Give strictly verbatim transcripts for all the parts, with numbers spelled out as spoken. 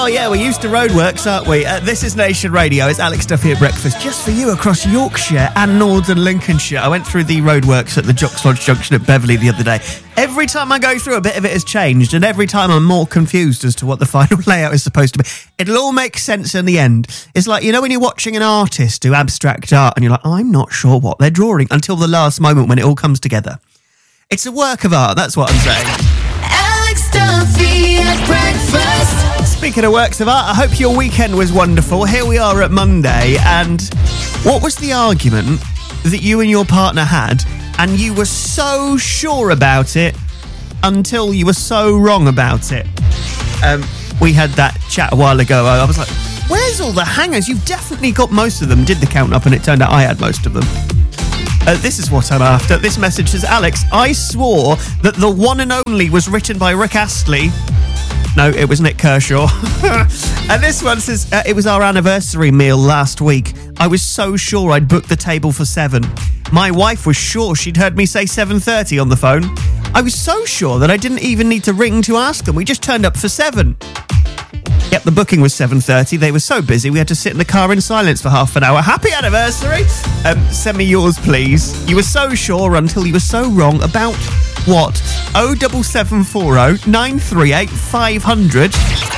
Oh, yeah, we're used to roadworks, aren't we? Uh, this is Nation Radio. It's Alex Duffy at breakfast, just for you across Yorkshire and northern Lincolnshire. I went through the roadworks at the Jocks Lodge Junction at Beverley the other day. Every time I go through, a bit of it has changed, and every time I'm more confused as to what the final layout is supposed to be. It'll all make sense in the end. It's like, you know, when you're watching an artist do abstract art, and you're like, I'm not sure what they're drawing, until the last moment when it all comes together. It's a work of art, that's what I'm saying. Alex Duffy at breakfast. Speaking of works of art, I hope your weekend was wonderful. Here we are at Monday, and what was the argument that you and your partner had, and you were so sure about it until you were so wrong about it? Um, we had that chat a while ago. I was like, where's all the hangers? You've definitely got most of them. Did the count up, and it turned out I had most of them. Uh, this is what I'm after. This message says, Alex, I swore that The One and Only was written by Rick Astley. No, it was Nick Kershaw. And this one says, uh, it was our anniversary meal last week. I was so sure I'd booked the table for seven. My wife was sure she'd heard me say seven thirty on the phone. I was so sure that I didn't even need to ring to ask them. We just turned up for seven. Yep, the booking was seven thirty. They were so busy we had to sit in the car in silence for half an hour. Happy anniversary! Um, send me yours, please. You were so sure until you were so wrong about what? oh seven seven four oh nine three eight five hundred.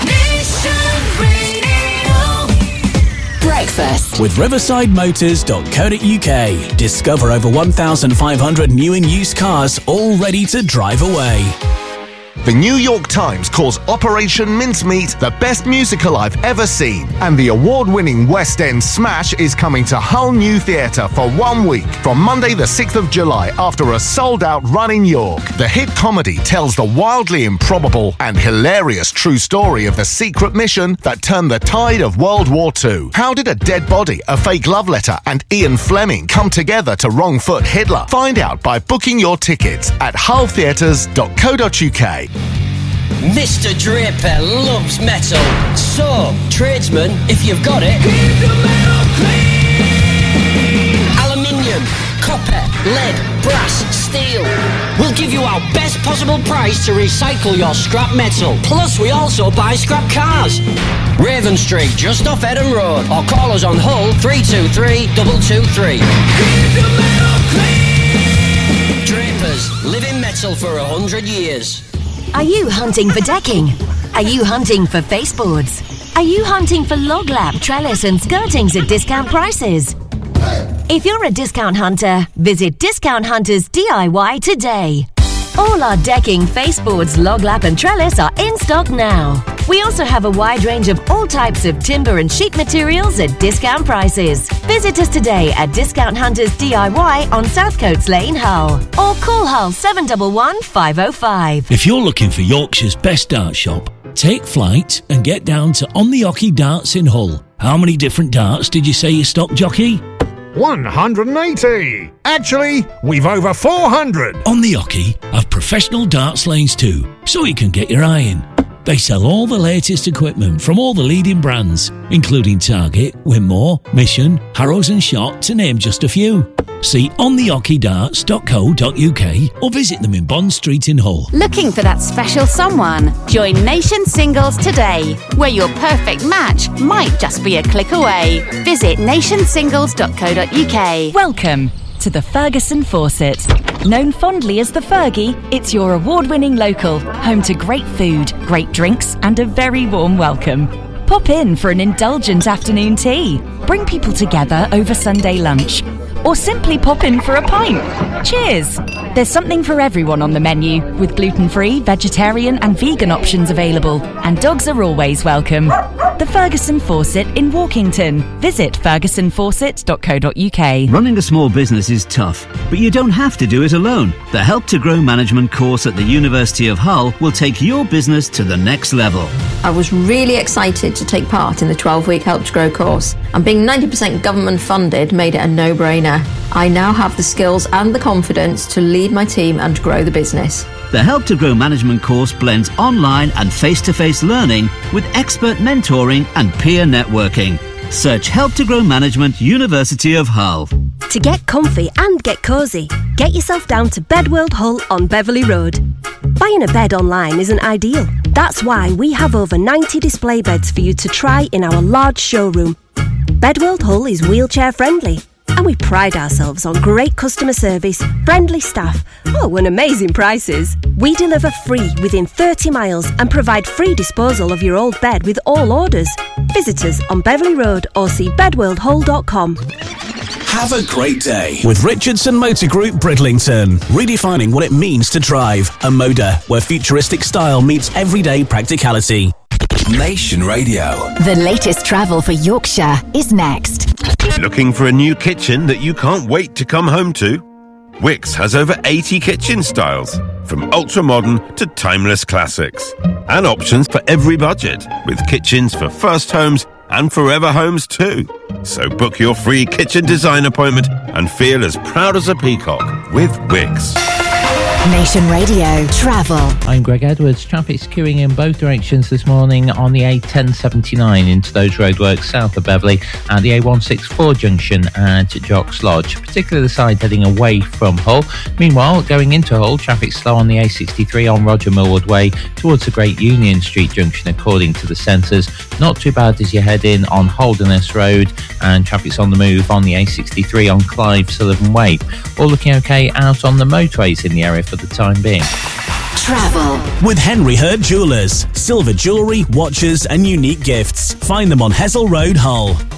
Breakfast with riverside motors dot co dot uk. Discover over one thousand five hundred new and used cars all ready to drive away. The New York Times calls Operation Mincemeat the best musical I've ever seen. And the award-winning West End smash is coming to Hull New Theatre for one week from Monday the sixth of July after a sold-out run in York. The hit comedy tells the wildly improbable and hilarious true story of the secret mission that turned the tide of World War Two. How did a dead body, a fake love letter and Ian Fleming come together to wrong-foot Hitler? Find out by booking your tickets at hull theatres dot co dot uk. Mister Draper loves metal. So, tradesman, if you've got it, keep the metal clean. Aluminium, copper, lead, brass, steel. We'll give you our best possible price to recycle your scrap metal. Plus, we also buy scrap cars. Raven Street, just off Eden Road. Or call us on Hull three two three, two two three. Keep the metal clean. Drapers, living metal for a hundred years. Are you hunting for decking? Are you hunting for baseboards? Are you hunting for log lap, trellis and skirtings at discount prices? If you're a discount hunter, visit Discount Hunters D I Y today. All our decking, baseboards, log lap and trellis are in stock now. We also have a wide range of all types of timber and sheet materials at discount prices. Visit us today at Discount Hunters D I Y on Southcoats Lane, Hull. Or call Hull seven one one, five oh five. If you're looking for Yorkshire's best dart shop, take flight and get down to On the Ocky Darts in Hull. How many different darts did you say you stock, jockey? one hundred eighty. Actually, we've over four hundred. On the Ocky have professional darts lanes too, so you can get your eye in. They sell all the latest equipment from all the leading brands, including Target, Winmore, Mission, Harrows and Shot, to name just a few. See on the ocky darts dot co dot uk or visit them in Bond Street in Hull. Looking for that special someone? Join Nation Singles today, where your perfect match might just be a click away. Visit nation singles dot co dot uk. Welcome to the Ferguson Fawcett. Known fondly as the Fergie, it's your award-winning local, home to great food, great drinks and a very warm welcome. Pop in for an indulgent afternoon tea. Bring people together over Sunday lunch. Or simply pop in for a pint. Cheers! There's something for everyone on the menu, with gluten-free, vegetarian and vegan options available, and dogs are always welcome. The Ferguson Fawcett in Walkington. Visit ferguson fawcett dot co dot uk. Running a small business is tough, but you don't have to do it alone. The Help to Grow Management course at the University of Hull will take your business to the next level. I was really excited to take part in the twelve-week Help to Grow course, and being ninety percent government funded made it a no-brainer. I now have the skills and the confidence to lead my team and grow the business. The Help to Grow Management course blends online and face-to-face learning with expert mentoring and peer networking. Search Help to Grow Management, University of Hull. To get comfy and get cosy, get yourself down to Bedworld Hull on Beverley Road. Buying a bed online isn't ideal, That's why we have over ninety display beds for you to try in our large showroom. Bedworld Hull is wheelchair friendly, and we pride ourselves on great customer service, friendly staff, oh, and amazing prices. We deliver free within thirty miles and provide free disposal of your old bed with all orders. Visit us on Beverley Road or see bedworld hull dot com. Have a great day with Richardson Motor Group Bridlington. Redefining what it means to drive. A Moda, where futuristic style meets everyday practicality. Nation Radio. The latest travel for Yorkshire is next. Looking for a new kitchen that you can't wait to come home to? Wickes has over eighty kitchen styles, from ultra-modern to timeless classics. And options for every budget, with kitchens for first homes and forever homes too. So book your free kitchen design appointment and feel as proud as a peacock with Wickes. Nation Radio Travel. I'm Greg Edwards. Traffic's queuing in both directions this morning on the A ten seventy-nine into those roadworks south of Beverley and the A one sixty-four junction at Jocks Lodge, particularly the side heading away from Hull. Meanwhile, going into Hull, traffic's slow on the A sixty-three on Roger Millward Way towards the Great Union Street junction according to the sensors. Not too bad as you head in on Holderness Road, and traffic's on the move on the A sixty-three on Clive Sullivan Way. All looking okay out on the motorways in the area for the time being. Travel with Henry Hurd Jewellers. Silver jewellery, watches and unique gifts. Find them on Hessel Road, Hull.